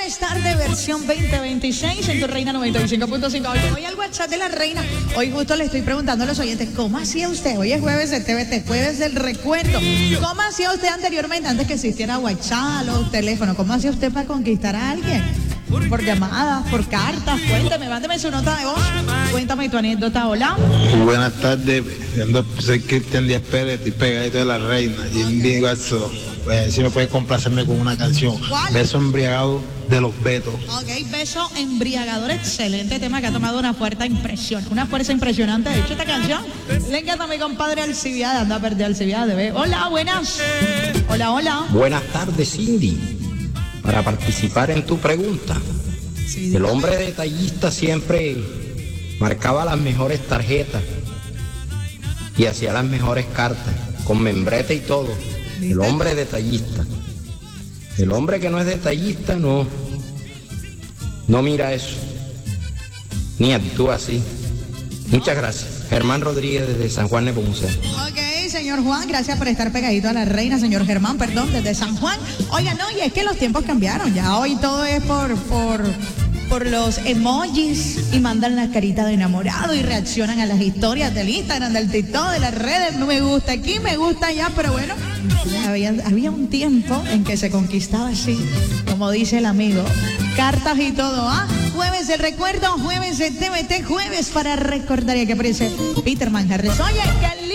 Buenas tardes, versión 2026 en tu Reina 95.5. Hoy al WhatsApp de la Reina. Hoy justo le estoy preguntando a los oyentes, ¿cómo hacía usted? Hoy es jueves de TVT, jueves del recuerdo. ¿Cómo hacía usted anteriormente, antes que existiera WhatsApp o teléfono? ¿Cómo hacía usted para conquistar a alguien? Por llamadas, por cartas, cuéntame, mándeme su nota de voz. Cuéntame tu anécdota, hola. Buenas tardes, soy Cristian Díaz Pérez, estoy pegadito de la Reina. Y digo eso, si me puedes complacerme con una canción. ¿Cuál? Beso embriagado de los Betos. Ok, beso embriagador, excelente tema que ha tomado una fuerza impresionante. De hecho, esta canción le encanta a mi compadre Alcibiades, anda a perder Alcibiades, bebé. Hola, buenas. Hola. Buenas tardes, Cindy. Para participar en tu pregunta, Sí, el hombre detallista siempre marcaba las mejores tarjetas y hacía las mejores cartas, con membrete y todo. El hombre detallista. El hombre que no es detallista no mira eso, ni actúa así. Muchas gracias. Germán Rodríguez desde San Juan Nepomuceno. Ok, señor Juan, gracias por estar pegadito a la Reina, señor Germán, perdón, desde San Juan. Oiga, no, y es que los tiempos cambiaron, ya hoy todo es por los emojis y mandan la carita de enamorado y reaccionan a las historias del Instagram, del TikTok, de las redes, me gusta aquí, me gusta allá, pero bueno, había un tiempo en que se conquistaba así, como dice el amigo, cartas y todo, ¿ah? Jueves del recuerdo, jueves de TVT, jueves para recordar, y que aparece Peter Manjarres. Oye, que